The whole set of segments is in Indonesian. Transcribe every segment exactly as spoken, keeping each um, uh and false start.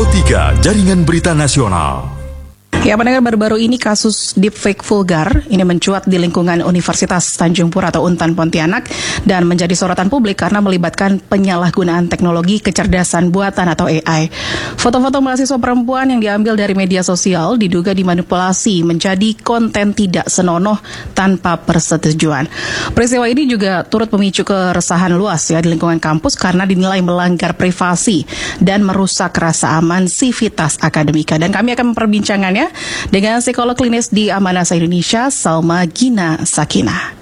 Pro tiga, Jaringan Berita Nasional. Ya, pendengar, baru-baru ini kasus deepfake vulgar ini mencuat di lingkungan Universitas Tanjung Pura atau Untan Pontianak dan menjadi sorotan publik karena melibatkan penyalahgunaan teknologi kecerdasan buatan atau A I. Foto-foto mahasiswa perempuan yang diambil dari media sosial diduga dimanipulasi menjadi konten tidak senonoh tanpa persetujuan. Peristiwa ini juga turut memicu keresahan luas ya di lingkungan kampus karena dinilai melanggar privasi dan merusak rasa aman sivitas akademika. Dan kami akan memperbincangannya dengan psikolog klinis di Amanasa Indonesia, Salma Gina Sakinah.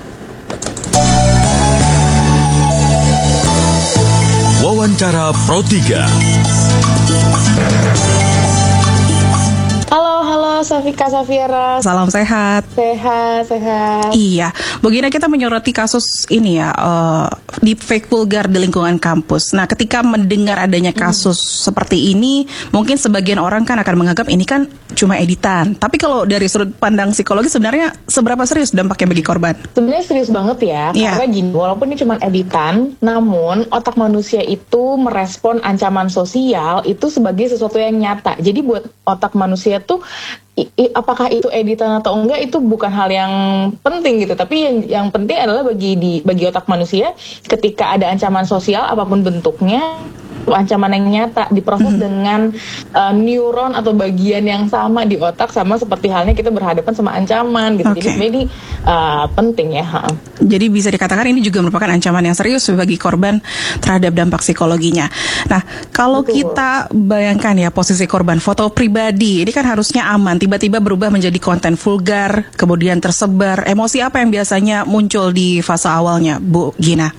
Wawancara Pro tiga. Halo, halo Safika Safiera. Salam sehat. Sehat, sehat. Iya, begini kita menyoroti kasus ini ya, uh, deepfake vulgar di lingkungan kampus. Nah, ketika mendengar adanya kasus hmm. seperti ini, mungkin sebagian orang kan akan menganggap ini kan cuma editan. Tapi kalau dari sudut pandang psikologi sebenarnya seberapa serius dampaknya bagi korban? Sebenarnya serius banget ya, yeah. Karena gini, walaupun ini cuma editan, namun otak manusia itu merespon ancaman sosial itu sebagai sesuatu yang nyata. Jadi buat otak manusia tuh I, I, apakah itu editan atau enggak itu bukan hal yang penting gitu, tapi yang, yang penting adalah bagi di bagi otak manusia ketika ada ancaman sosial apapun bentuknya, ancaman yang nyata diproses mm-hmm. dengan uh, neuron atau bagian yang sama di otak, sama seperti halnya kita berhadapan sama ancaman gitu. Okay. Jadi ini uh, penting ya. Ha. Jadi bisa dikatakan ini juga merupakan ancaman yang serius bagi korban terhadap dampak psikologinya. Nah, kalau Betul. kita bayangkan ya posisi korban, foto pribadi ini kan harusnya aman, tiba-tiba berubah menjadi konten vulgar, kemudian tersebar. Emosi apa yang biasanya muncul di fase awalnya, Bu Gina?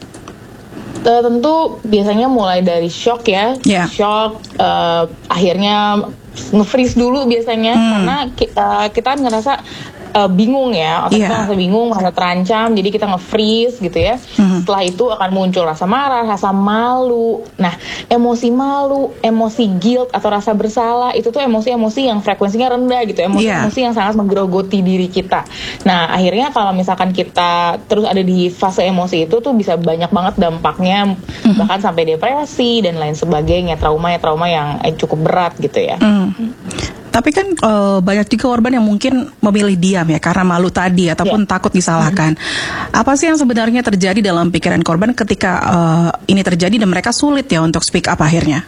Uh, tentu biasanya mulai dari shock ya, yeah. shock, uh, akhirnya nge-freeze dulu biasanya, hmm. karena kita, kita ngerasa uh, bingung ya, otak yeah. kita ngerasa bingung, merasa terancam, jadi kita nge-freeze gitu ya. Hmm. Setelah itu akan muncul rasa marah, rasa malu. Nah, emosi malu, emosi guilt atau rasa bersalah, itu tuh emosi-emosi yang frekuensinya rendah gitu, emosi-emosi yeah. yang sangat menggerogoti diri kita. Nah, akhirnya kalau misalkan kita terus ada di fase emosi itu tuh bisa banyak banget dampaknya, mm-hmm. bahkan sampai depresi dan lain sebagainya, trauma ya trauma yang eh, cukup berat gitu ya. Mm. Tapi kan uh, banyak juga korban yang mungkin memilih diam ya karena malu tadi ataupun yeah. takut disalahkan. Mm-hmm. Apa sih yang sebenarnya terjadi dalam pikiran korban ketika uh, ini terjadi dan mereka sulit ya untuk speak up akhirnya?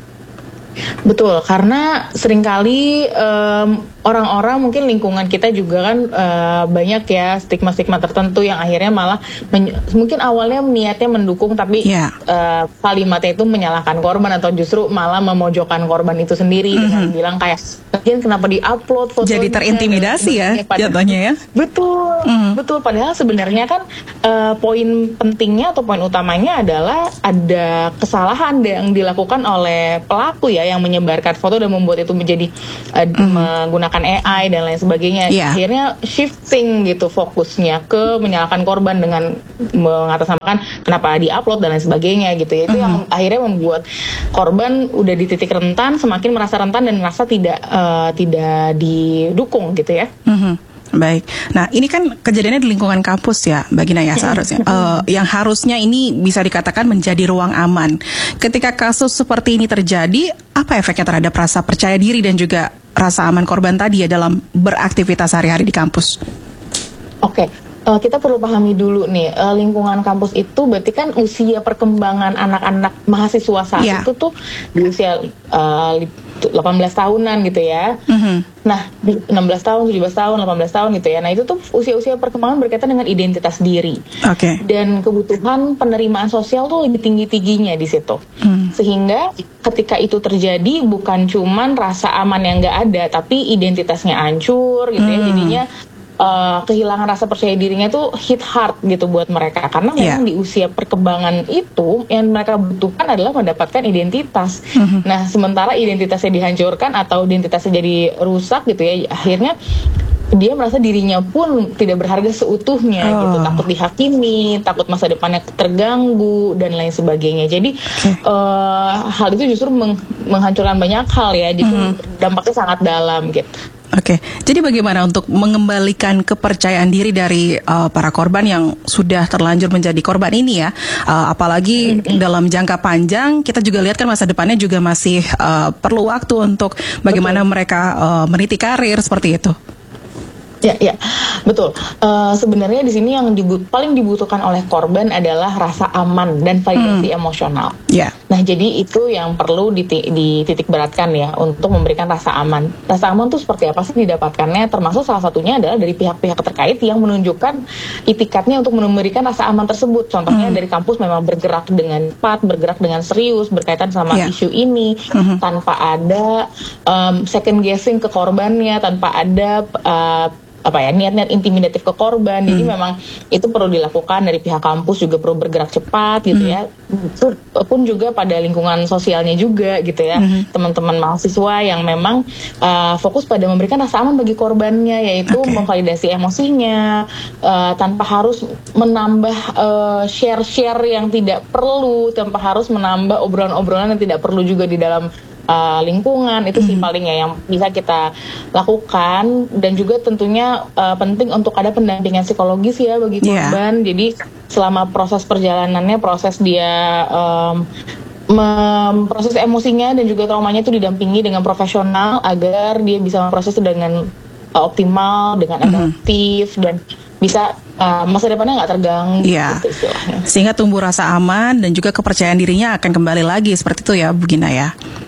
Betul, karena seringkali um, orang-orang mungkin lingkungan kita juga kan uh, banyak ya stigma-stigma tertentu yang akhirnya malah men- mungkin awalnya niatnya mendukung tapi yeah. uh, kalimatnya itu menyalahkan korban atau justru malah memojokkan korban itu sendiri mm-hmm. dengan bilang kayak mungkin kenapa di-upload fotonya. Jadi terintimidasi ya jatuhnya ya. Betul, mm-hmm. betul. Padahal sebenarnya kan uh, poin pentingnya atau poin utamanya adalah ada kesalahan yang dilakukan oleh pelaku ya, yang menyebarkan foto dan membuat itu menjadi uh, mm. menggunakan A I dan lain sebagainya. Yeah. Akhirnya shifting gitu fokusnya ke menyalahkan korban dengan mengatasnamakan kenapa di-upload dan lain sebagainya gitu ya. Itu mm. yang akhirnya membuat korban udah di titik rentan, semakin merasa rentan dan merasa tidak uh, tidak didukung gitu ya. Mm-hmm. Baik, nah ini kan kejadiannya di lingkungan kampus ya, Mbak Gina ya seharusnya, uh, yang harusnya ini bisa dikatakan menjadi ruang aman. Ketika kasus seperti ini terjadi, apa efeknya terhadap rasa percaya diri dan juga rasa aman korban tadi ya dalam beraktivitas sehari-hari di kampus? Oke. Okay. Uh, kita perlu pahami dulu nih, uh, lingkungan kampus itu berarti kan usia perkembangan anak-anak mahasiswa saat yeah. itu tuh di usia uh, delapan belas tahunan gitu ya. Mm-hmm. Nah, enam belas tahun, tujuh belas tahun, delapan belas tahun gitu ya. Nah, itu tuh usia-usia perkembangan berkaitan dengan identitas diri. Okay. Dan kebutuhan penerimaan sosial tuh lebih tinggi-tingginya di situ. Mm. Sehingga ketika itu terjadi bukan cuman rasa aman yang nggak ada, tapi identitasnya hancur gitu mm. ya. Jadinya Uh, kehilangan rasa percaya dirinya tuh hit hard gitu buat mereka, karena memang yeah. di usia perkembangan itu yang mereka butuhkan adalah mendapatkan identitas. Mm-hmm. Nah, sementara identitasnya dihancurkan atau identitasnya jadi rusak gitu ya, akhirnya dia merasa dirinya pun tidak berharga seutuhnya oh. gitu, takut dihakimi, takut masa depannya terganggu dan lain sebagainya. Jadi okay. uh, hal itu justru meng- menghancurkan banyak hal ya, justru mm-hmm. dampaknya sangat dalam gitu. Oke, jadi bagaimana untuk mengembalikan kepercayaan diri dari uh, para korban yang sudah terlanjur menjadi korban ini ya, uh, apalagi mm-hmm. dalam jangka panjang kita juga lihat kan masa depannya juga masih uh, perlu waktu untuk bagaimana Betul. mereka uh, meniti karir seperti itu. Ya, ya, betul. Uh, sebenarnya di sini yang dibut- paling dibutuhkan oleh korban adalah rasa aman dan validasi hmm. emosional. Yeah. Nah, jadi itu yang perlu diti- dititik beratkan ya untuk memberikan rasa aman. Rasa aman itu seperti apa sih didapatkannya? Termasuk salah satunya adalah dari pihak-pihak terkait yang menunjukkan itikadnya untuk memberikan rasa aman tersebut. Contohnya hmm. dari kampus memang bergerak dengan cepat, bergerak dengan serius berkaitan sama yeah. isu ini, hmm. tanpa ada um, second guessing ke korbannya, tanpa ada uh, apa ya niat-niat intimidatif ke korban. Hmm. Jadi memang itu perlu dilakukan dari pihak kampus, juga perlu bergerak cepat gitu hmm. ya. Itu pun juga pada lingkungan sosialnya juga gitu ya. Hmm. Teman-teman mahasiswa yang memang uh, fokus pada memberikan rasa aman bagi korbannya, yaitu okay. memvalidasi emosinya uh, tanpa harus menambah uh, share-share yang tidak perlu, tanpa harus menambah obrolan-obrolan yang tidak perlu juga di dalam Uh, lingkungan. Itu sih mm-hmm. paling ya yang bisa kita lakukan. Dan juga tentunya uh, penting untuk ada pendampingan psikologis ya bagi korban. Yeah. Jadi selama proses perjalanannya, proses dia um, memproses emosinya dan juga traumanya itu didampingi dengan profesional agar dia bisa memproses itu dengan uh, optimal, dengan adaptif mm-hmm. dan bisa uh, masa depannya nggak terganggu. Yeah. Gitu istilahnya. Sehingga tumbuh rasa aman dan juga kepercayaan dirinya akan kembali lagi seperti itu ya Bu Gina ya.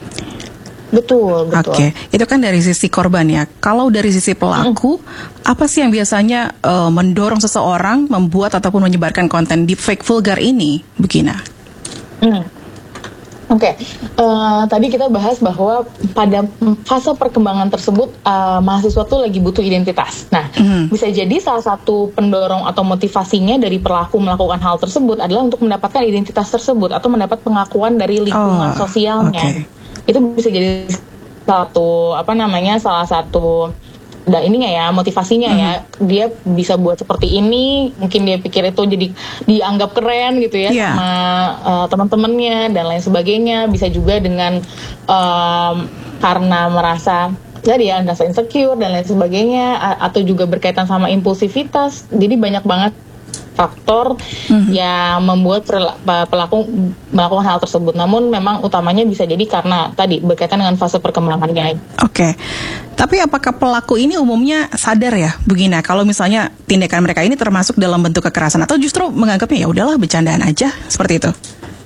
Betul, betul. Oke, itu kan dari sisi korban ya. Kalau dari sisi pelaku, mm. apa sih yang biasanya uh, mendorong seseorang membuat ataupun menyebarkan konten deepfake vulgar ini, Bu Gina? Mm. Oke, okay. uh, tadi kita bahas bahwa pada fase perkembangan tersebut uh, mahasiswa tuh lagi butuh identitas. Nah, mm. bisa jadi salah satu pendorong atau motivasinya dari pelaku melakukan hal tersebut adalah untuk mendapatkan identitas tersebut atau mendapat pengakuan dari lingkungan oh, sosialnya. Okay. Itu bisa jadi satu apa namanya salah satu dan ininya ya motivasinya mm-hmm. ya dia bisa buat seperti ini, mungkin dia pikir itu jadi dianggap keren gitu ya yeah. sama uh, teman-temannya dan lain sebagainya. Bisa juga dengan um, karena merasa jadi ya merasa insecure dan lain sebagainya, atau juga berkaitan sama impulsivitas. Jadi banyak banget faktor mm-hmm. yang membuat pelaku melakukan hal tersebut. Namun memang utamanya bisa jadi karena tadi berkaitan dengan fase perkembangannya. Oke, okay. Tapi apakah pelaku ini umumnya sadar ya, Bu Gina, kalau misalnya tindakan mereka ini termasuk dalam bentuk kekerasan, atau justru menganggapnya ya udahlah bercandaan aja seperti itu?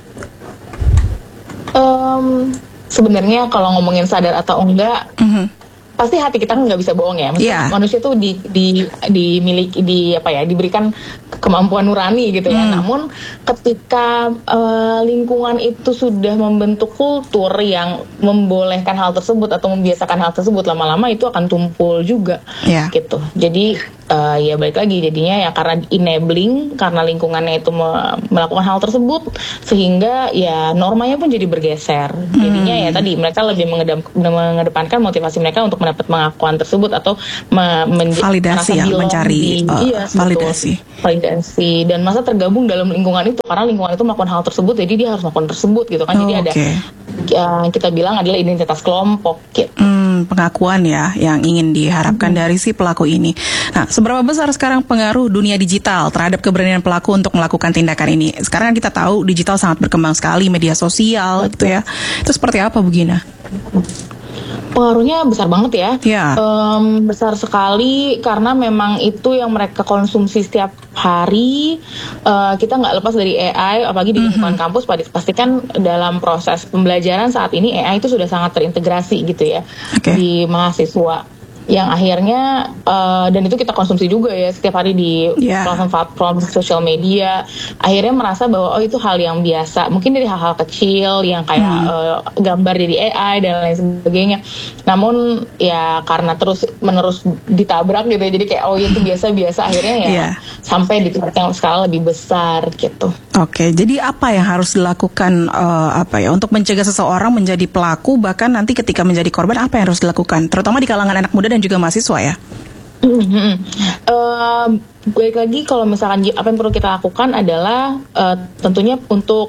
Um, sebenarnya kalau ngomongin sadar atau enggak. Mm-hmm. Pasti hati kita kan nggak bisa bohong ya. Maksudnya yeah. manusia tuh di, di, dimiliki di apa ya diberikan kemampuan nurani gitu ya. Mm. Namun ketika uh, lingkungan itu sudah membentuk kultur yang membolehkan hal tersebut atau membiasakan hal tersebut, lama-lama itu akan tumpul juga yeah. gitu. Jadi uh, ya balik lagi jadinya ya karena enabling, karena lingkungannya itu me- melakukan hal tersebut, sehingga ya normanya pun jadi bergeser. Mm. Jadinya ya tadi mereka lebih mengedam, mengedepankan motivasi mereka untuk dapat pengakuan tersebut atau me- men- validasi ya, mencari uh, iya, validasi betul, validasi dan masa tergabung dalam lingkungan itu karena lingkungan itu melakukan hal tersebut, jadi dia harus melakukan tersebut gitu kan. Oh, jadi ada okay. yang kita bilang adalah identitas kelompok gitu. Hmm, pengakuan ya yang ingin diharapkan hmm. dari si pelaku ini. Nah, seberapa besar sekarang pengaruh dunia digital terhadap keberanian pelaku untuk melakukan tindakan ini? Sekarang kita tahu digital sangat berkembang sekali, media sosial gitu ya. Itu seperti apa Bu Gina? Pengaruhnya besar banget ya, yeah. um, besar sekali karena memang itu yang mereka konsumsi setiap hari. Uh, kita nggak lepas dari A I, apalagi di lingkungan mm-hmm. kampus. Pastikan dalam proses pembelajaran saat ini A I itu sudah sangat terintegrasi gitu ya okay. di mahasiswa. Yang akhirnya uh, dan itu kita konsumsi juga ya setiap hari di yeah. platform sosial media. Akhirnya merasa bahwa oh itu hal yang biasa, mungkin dari hal-hal kecil yang kayak hmm. uh, gambar jadi A I dan lain sebagainya. Namun ya karena terus menerus ditabrak gitu ya, jadi kayak oh itu biasa-biasa, akhirnya ya yeah. sampai di tingkat yang skala lebih besar gitu. Oke, okay, jadi apa yang harus dilakukan uh, apa ya untuk mencegah seseorang menjadi pelaku, bahkan nanti ketika menjadi korban, apa yang harus dilakukan, terutama di kalangan anak muda dan juga mahasiswa ya? Mm-hmm. Uh, balik lagi kalau misalkan apa yang perlu kita lakukan adalah uh, tentunya untuk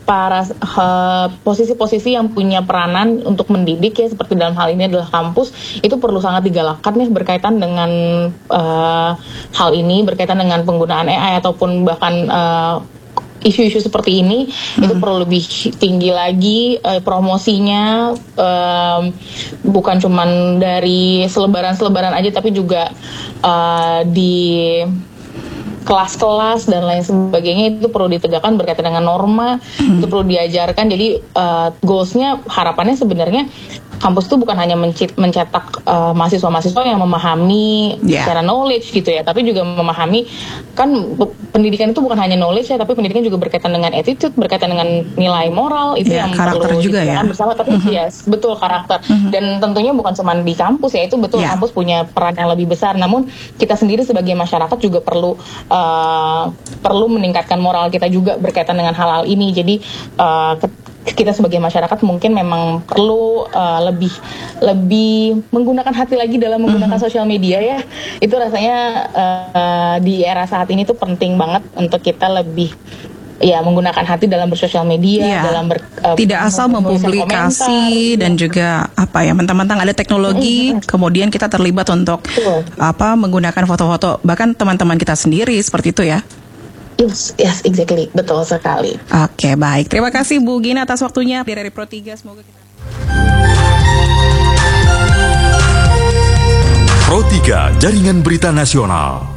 para uh, posisi-posisi yang punya peranan untuk mendidik ya, seperti dalam hal ini adalah kampus, itu perlu sangat digalakkan nih berkaitan dengan uh, hal ini, berkaitan dengan penggunaan A I ataupun bahkan uh, isu-isu seperti ini, hmm. itu perlu lebih tinggi lagi uh, promosinya, um, bukan cuman dari selebaran-selebaran aja, tapi juga uh, di kelas-kelas dan lain sebagainya, itu perlu ditegakkan berkaitan dengan norma, hmm. itu perlu diajarkan. Jadi uh, goals-nya, harapannya sebenarnya kampus itu bukan hanya mencetak uh, mahasiswa-mahasiswa yang memahami yeah. secara knowledge gitu ya, tapi juga memahami, kan pendidikan itu bukan hanya knowledge ya, tapi pendidikan juga berkaitan dengan attitude, berkaitan dengan nilai moral, itu yeah, yang karakter perlu juga ya bersama. Tapi mm-hmm. yes, betul karakter, mm-hmm. dan tentunya bukan cuma di kampus ya, itu betul yeah. kampus punya peran yang lebih besar. Namun kita sendiri sebagai masyarakat juga perlu uh, perlu meningkatkan moral kita juga berkaitan dengan hal-hal ini. Jadi uh, kita sebagai masyarakat mungkin memang perlu uh, lebih lebih menggunakan hati lagi dalam menggunakan mm-hmm. sosial media ya. Itu rasanya uh, di era saat ini tuh penting banget untuk kita lebih ya menggunakan hati dalam bersosial media, yeah. dalam ber, uh, tidak asal mempublikasi dan juga apa ya, mentang-mentang ada teknologi mm-hmm. kemudian kita terlibat untuk Betul. apa menggunakan foto-foto bahkan teman-teman kita sendiri, seperti itu ya. Yes, yes, exactly. Betul sekali. Oke, baik. Terima kasih Bu Gina atas waktunya dari Pro tiga. Semoga kita... Pro tiga, Jaringan Berita Nasional.